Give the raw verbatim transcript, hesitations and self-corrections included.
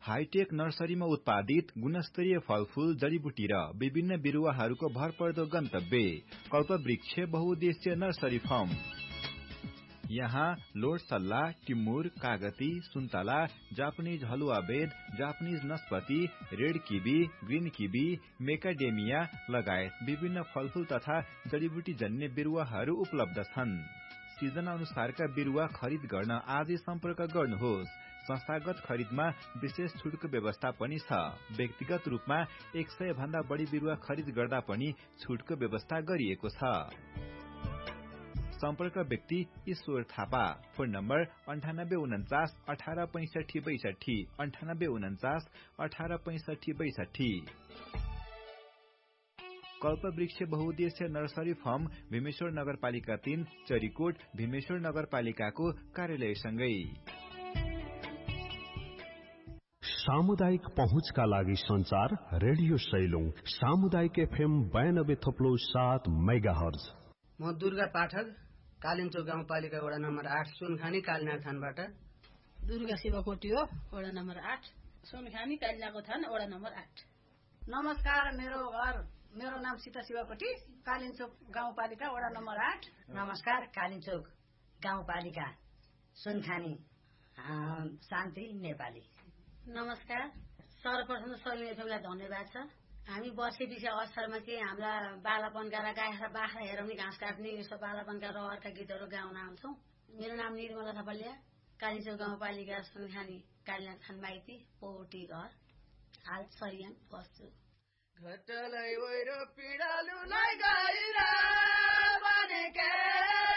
Hi tech नर्सरीमा उत्पादित गुणस्तरीय फलफूल, जडीबुटी र विभिन्न बिरुवाहरूको भरपर्दो गन्तव्य कल्पवृक्ष बहुउद्देश्य नर्सरी फर्म। यहाँ लोडसल्ला, टिमुर, कागती, सुन्तला, जापानिज हलुवा bed, Japanese नस्पति, red kiwi, green kiwi, मेकाडेमिया लगायत विभिन्न फलफूल तथा जडीबुटी जन्य बिरुवाहरू उपलब्ध छन्। सिजन अनुसारका बिरुवा खरिद गर्न आजै सम्पर्क गर्नुहोस्। संस्थागत खरिदमा विशेष छुटको व्यवस्था पनि छ। व्यक्तिगत रूपमा एक सय भन्दा बढी बिरुवा खरिद गर्दा पनि छुटको व्यवस्था गरिएको छ। सम्पर्क व्यक्ति ईश्वर थापा। फोन नम्बर अन्ठानब्बे उन्चास अठार पैंसठी बैसठी अन्ठानब्बे उन्चास अठार पैंसठी बैसठी। कल्पवृक्ष बहुउद्देश्य नर्सरी फर्म भीमेश्वर नगरपालिका तीन, चरीकोट, भीमेश्वर नगरपालिकाको कार्यालयसँगै। सामुदायिक पहुँचका लागि संचार रेडियो सैलुङ सामुदायिक एफएम बयानब्बे थप्लो सात मेगा हर्ज। म दुर्गा पाठक, कालिम्चोक गाउँपालिका वडा नम्बर आठ, सुनखानी कालिनाग थानबाट। दुर्गा शिवकोटी हो, वडा नम्बर आठ, सुनखानी कालिनागको थान, वडा नम्बर आठ। नमस्कार, मेरो घर मेरो नाम सीता शिवकोटी, कालिम्चोक गाउँपालिका वडा नम्बर आठ। नमस्कार, कालिम्चोक गाउँपालिका सुनखानी शान्ति नेपाली। नमस्कार, सर्वप्रथम सबै एफएमलाई धन्यवाद छ। हामी वर्षे विषय अवसरमा चाहिँ हाम्रा बालापनका र गाई बाख्रा हेराउने, घाँस काट्ने, यसो बालापनका रहरका गीतहरू गाउन आउँछौँ। मेरो नाम निर्मला थापालिया, कालिम्चोक गाउँपालिका सुनखानी कालिनाग थान माइती, पोटी घर, हाल सरियान बस्छु। घटलै ओइरो पिडालुलाई गाइरा बनेके